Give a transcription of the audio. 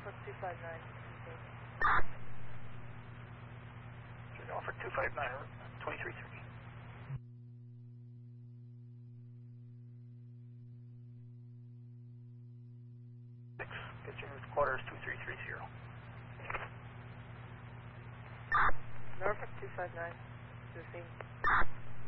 Norfolk 259. Norfolk 259, 23-3. Get your quarters 2330. Norfolk 259, to the scene.